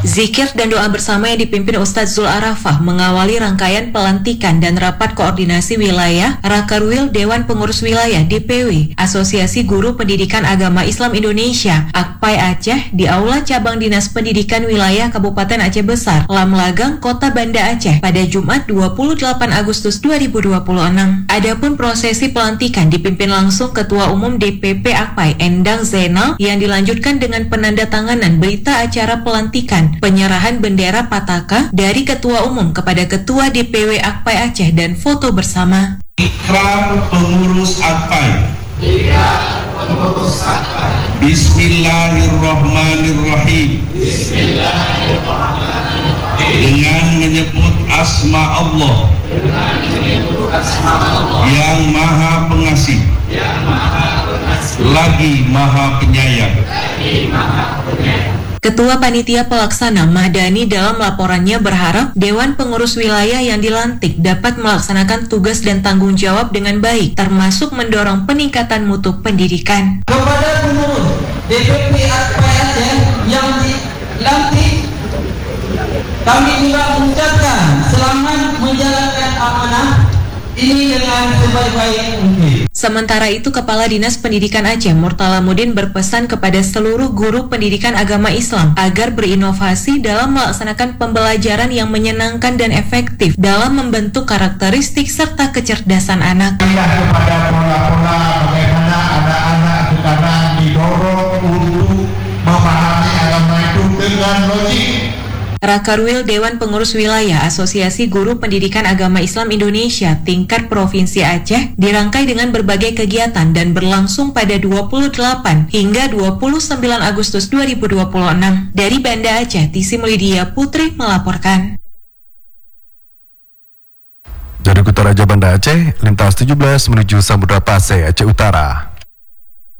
Zikir dan doa bersama yang dipimpin Ustadz Zul Arafah mengawali rangkaian pelantikan dan rapat koordinasi wilayah Rakerwil Dewan Pengurus Wilayah DPW Asosiasi Guru Pendidikan Agama Islam Indonesia Akpai Aceh di Aula Cabang Dinas Pendidikan Wilayah Kabupaten Aceh Besar, Lamlagang, Kota Banda Aceh pada Jumat 28 Agustus 2026. Adapun prosesi pelantikan dipimpin langsung Ketua Umum DPP Akpai Endang Zainal yang dilanjutkan dengan penandatanganan berita acara pelantikan penyerahan bendera Pataka dari Ketua Umum kepada Ketua DPW Akpai Aceh dan foto bersama. Ikrar pengurus Akpai. Bismillahirrahmanirrahim. Dengan menyebut asma Allah yang Maha Pengasih, lagi Maha Penyayang. Ketua Panitia Pelaksana Mahdani dalam laporannya berharap Dewan Pengurus Wilayah yang dilantik dapat melaksanakan tugas dan tanggung jawab dengan baik, termasuk mendorong peningkatan mutu pendidikan. Kepada pengurus DPP Akpai Aceh yang dilantik, kami juga mengucapkan selamat menjalankan amanah ini dengan sebaik-baik mungkin. Sementara itu, Kepala Dinas Pendidikan Aceh Murtalamuddin berpesan kepada seluruh guru pendidikan agama Islam agar berinovasi dalam melaksanakan pembelajaran yang menyenangkan dan efektif dalam membentuk karakteristik serta kecerdasan anak. Kepada pola-pola bagaimana anak-anak sekarang didorong untuk memahami agama itu dengan logik. Rakerwil Dewan Pengurus Wilayah Asosiasi Guru Pendidikan Agama Islam Indonesia tingkat Provinsi Aceh dirangkai dengan berbagai kegiatan dan berlangsung pada 28 hingga 29 Agustus 2026. Dari Banda Aceh, Tisi Mulydia Putri melaporkan. Dari Kota Raja Banda Aceh, lintas 17 menuju Samudra Pasai, Aceh Utara.